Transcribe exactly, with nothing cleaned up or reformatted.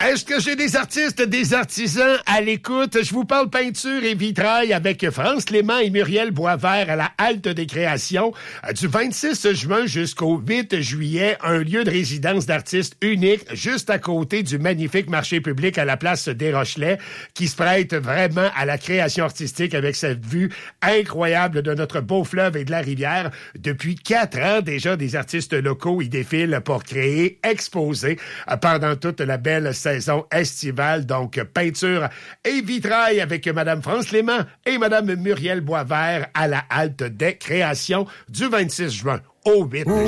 Est-ce que j'ai des artistes, des artisans à l'écoute? Je vous parle peinture et vitrail avec France Clément et Muriel Boisvert à la Halte des Créations. Du vingt-six juin jusqu'au huit juillet, un lieu de résidence d'artistes unique juste à côté du magnifique marché public à la place des Rochelais qui se prête vraiment à la création artistique avec cette vue incroyable de notre beau fleuve et de la rivière. Depuis quatre ans déjà, des artistes locaux y défilent pour créer, exposer pendant toute la belle saison estivale. Donc, peinture et vitrail avec Madame France Clément et Madame Muriel Boisvert à la Halte des Créations du vingt-six juin au huit juillet.